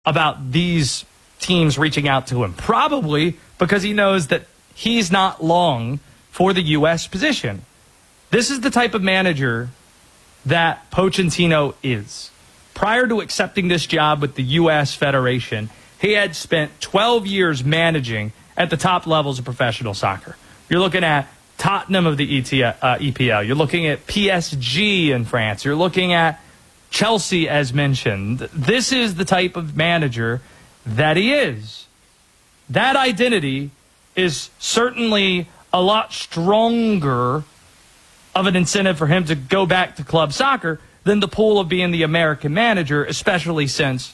about these teams reaching out to him? Probably because he knows that he's not long for the U.S. position. This is the type of manager that Pochettino is. Prior to accepting this job with the U.S. Federation, he had spent 12 years managing at the top levels of professional soccer. You're looking at Tottenham of the EPL. You're looking at PSG in France. You're looking at Chelsea, as mentioned. This is the type of manager that he is. That identity is certainly a lot stronger of an incentive for him to go back to club soccer than the pull of being the American manager, especially since,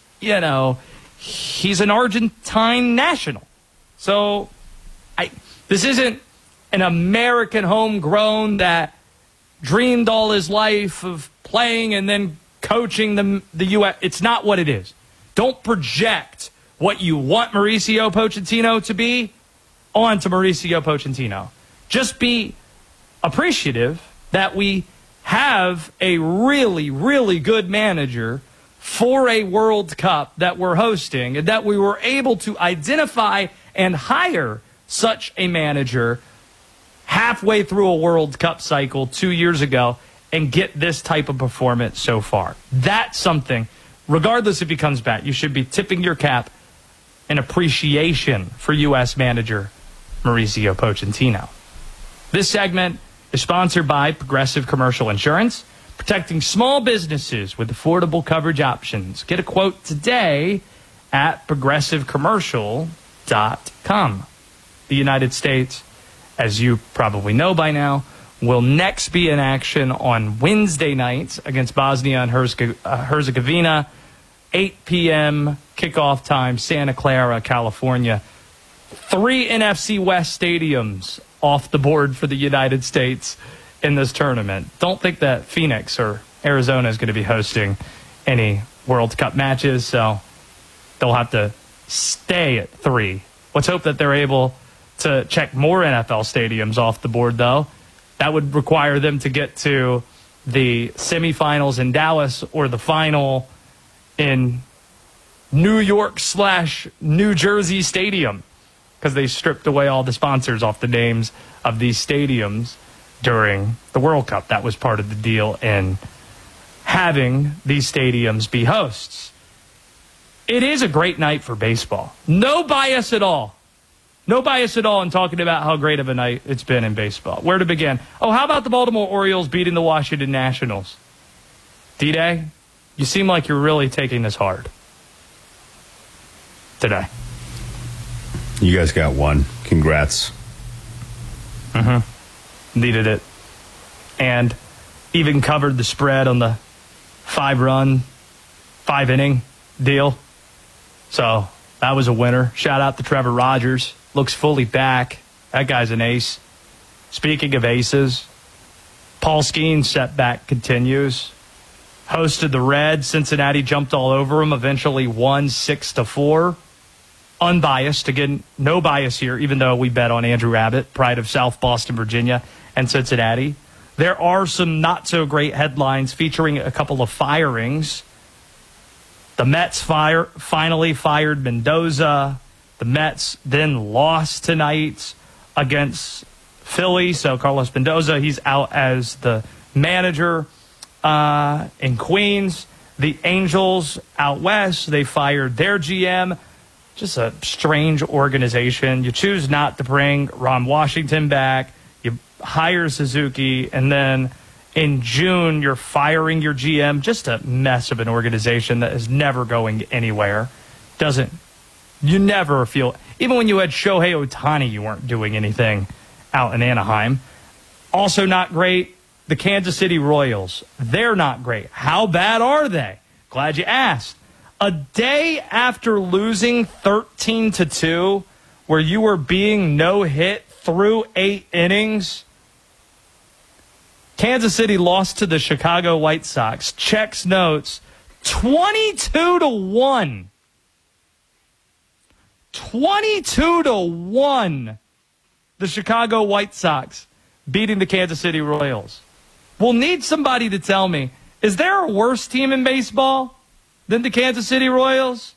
he's an Argentine national. So this isn't an American homegrown that dreamed all his life of playing and then coaching the U.S. It's not what it is. Don't project what you want Mauricio Pochettino to be onto Mauricio Pochettino. Just be appreciative that we have a really, really good manager for a World Cup that we're hosting, and that we were able to identify and hire such a manager halfway through a World Cup cycle 2 years ago and get this type of performance so far. That's something, regardless if he comes back, you should be tipping your cap in appreciation for U.S. manager Mauricio Pochettino. This segment is sponsored by Progressive Commercial Insurance, protecting small businesses with affordable coverage options. Get a quote today at progressivecommercial.com. The United States, as you probably know by now, will next be in action on Wednesday nights against Bosnia and Herzegovina, 8 p.m. kickoff time, Santa Clara, California. 3 NFC West stadiums off the board for the United States in this tournament. Don't think that Phoenix or Arizona is going to be hosting any World Cup matches, so they'll have to stay at 3. Let's hope that they're able to check more NFL stadiums off the board, though. That would require them to get to the semifinals in Dallas or the final in New York/New Jersey Stadium, because they stripped away all the sponsors off the names of these stadiums during the World Cup. That was part of the deal in having these stadiums be hosts. It is a great night for baseball. No bias at all. No bias at all in talking about how great of a night it's been in baseball. Where to begin? Oh, how about the Baltimore Orioles beating the Washington Nationals? D-Day, you seem like you're really taking this hard today. You guys got one. Congrats. Needed it. And even covered the spread on the 5-run, 5-inning deal. So that was a winner. Shout out to Trevor Rogers. Looks fully back. That guy's an ace. Speaking of aces, Paul Skeens' setback continues. Hosted the Reds. Cincinnati jumped all over him. Eventually won 6-4. Unbiased. Again, no bias here, even though we bet on Andrew Abbott, pride of South Boston, Virginia, and Cincinnati. There are some not-so-great headlines featuring a couple of firings. The Mets finally fired Mendoza. The Mets then lost tonight against Philly. So Carlos Mendoza, he's out as the manager in Queens. The Angels out west, they fired their GM. Just a strange organization. You choose not to bring Ron Washington back. You hire Suzuki, and then in June, you're firing your GM. Just a mess of an organization that is never going anywhere. You never feel, even when you had Shohei Ohtani, you weren't doing anything out in Anaheim. Also not great, the Kansas City Royals. They're not great. How bad are they? Glad you asked. A day after losing 13-2, where you were being no-hit through 8 innings, Kansas City lost to the Chicago White Sox. Checks notes 22-1. 22-1. The Chicago White Sox beating the Kansas City Royals. We'll need somebody to tell me, is there a worse team in baseball than the Kansas City Royals?